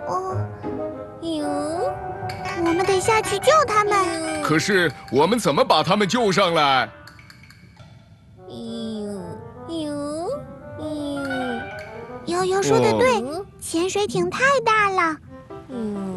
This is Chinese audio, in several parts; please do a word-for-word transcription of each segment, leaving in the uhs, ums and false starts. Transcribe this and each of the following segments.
哦，哟，我们得下去救他们。 可是我们怎么把他们救上来？ 悠悠说的对，哦、潜水艇太大了。嗯。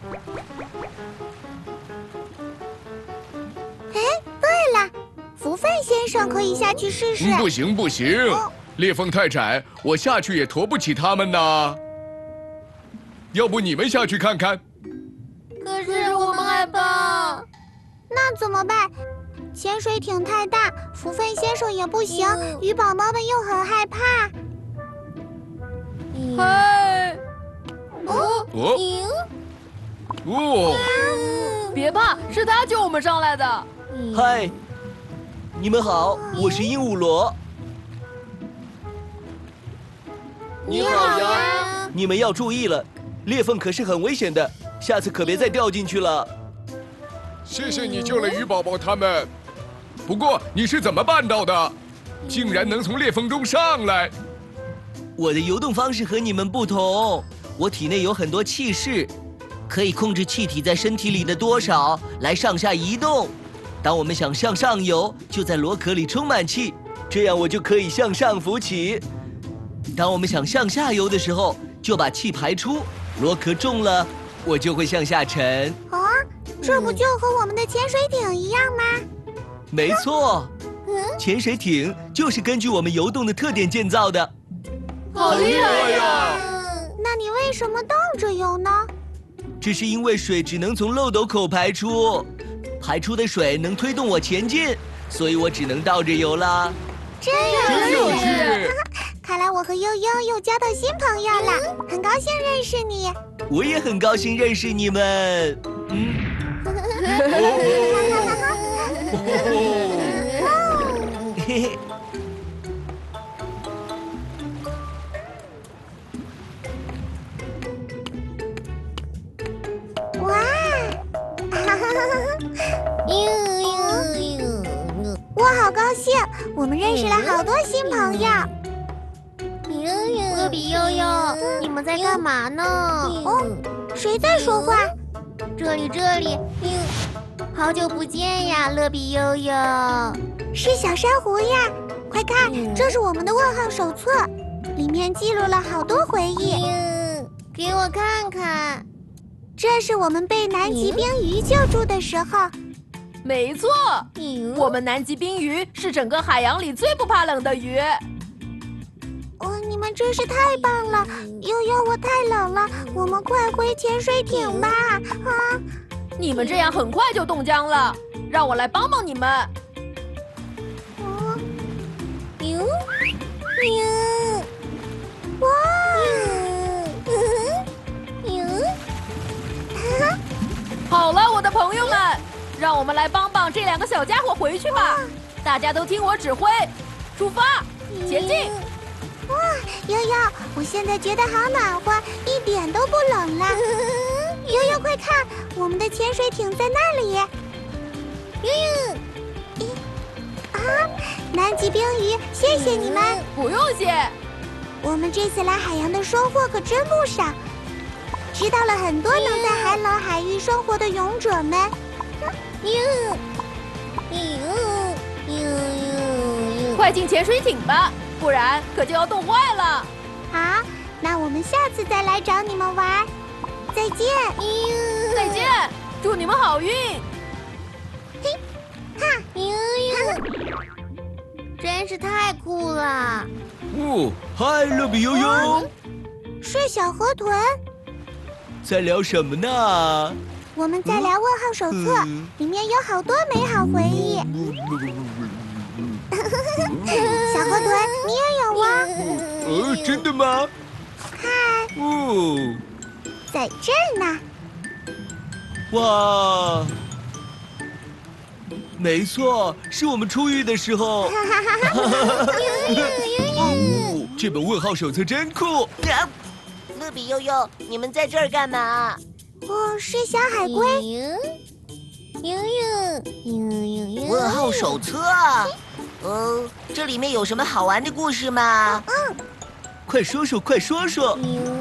哎，对了，福分先生可以下去试试。 不行不行，哦、裂缝太窄，我下去也驮不起他们呢。要不你们下去看看？ 可是我们害怕。 那怎么办？潜水艇太大，福分先生也不行，嗯、鱼宝宝们又很害怕。 嗨！ 哦哦哦！ 别怕，是他救我们上来的。 嗨，你们好，我是鹦鹉螺。 你好呀！ 你们要注意了，裂缝可是很危险的，下次可别再掉进去了。 谢谢你救了鱼宝宝他们。不过你是怎么办到的？竟然能从裂缝中上来？ 我的游动方式和你们不同，我体内有很多气势，可以控制气体在身体里的多少来上下移动。当我们想向上游，就在螺壳里充满气，这样我就可以向上浮起。当我们想向下游的时候，就把气排出，螺壳重了，我就会向下沉。 哦，这不就和我们的潜水艇一样吗？ 没错，潜水艇就是根据我们游动的特点建造的。 好厉害呀！ 那你为什么倒着游呢？ 这是因为水只能从漏斗口排出，排出的水能推动我前进，所以我只能倒着游啦。 真有趣！看来我和悠悠又交到新朋友了，很高兴认识你。 我也很高兴认识你们。嗯。哦。嘿嘿。 我好高兴，我们认识了好多新朋友。 乐比悠悠，你们在干嘛呢？ 哦，谁在说话？ 这里这里，好久不见呀，乐比悠悠。 是小珊瑚呀，快看，这是我们的问号手册，里面记录了好多回忆。 给我看看。 这是我们被南极冰鱼救助的时候。 没错，我们南极冰鱼是整个海洋里最不怕冷的鱼。 哦，你们真是太棒了！悠悠，我太冷了，我们快回潜水艇吧！啊， 你们这样很快就冻僵了，让我来帮帮你们。 哦，哟，哟，哇！ 好了，我的朋友们，让我们来帮帮这两个小家伙回去吧！大家都听我指挥，出发，前进！ 哇，悠悠，我现在觉得好暖和，一点都不冷了。悠悠，快看，我们的潜水艇在那里。悠悠，啊，南极冰鱼，谢谢你们。 不用谢。 我们这次来海洋的收获可真不少。知道了很多能在寒冷海域生活的勇者们。 哟，哟哟哟！快进潜水艇吧，不然可就要冻坏了。 好，那我们下次再来找你们玩。再见。 再见，祝你们好运。 嘿，哈， 哟哟！真是太酷了。 哦，嗨，乐比悠悠。 是小河豚。 在聊什么呢？ 我们在聊问号手册，嗯、里面有好多美好回忆。小河豚，你也有啊？ 呃，真的吗？ 看， 哦， 在这儿呢。 哇，没错，是我们出狱的时候。哦，这本问号手册真酷。 乐比悠悠，你们在这儿干嘛？ 哦，是小海龟。 悠悠，悠悠， 问号手册啊？呃，这里面有什么好玩的故事吗？ 嗯， 快说说，快说说。 悠